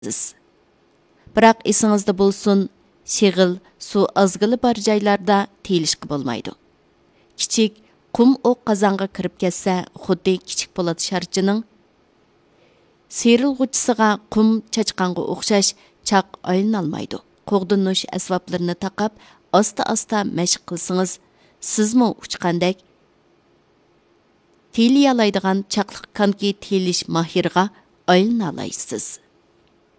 Biroq esingizda bo'lsin, shig'il, suv ozgili bor joylarda tiyilishga bo'lmaydi. Kichik qum o'q qozonga kirib ketsa, xuddi kichik po'lat sharchining serilg'uchisiga qum chachqanga o'xshash chaq aylanolmaydi. Qo'g'dinish asboblarini taqab, asta-asta mashq qilsangiz, sizmi uchqandek tiyiliyalaydigan chaqliq konki tiyilish mahirga aylanalaysiz.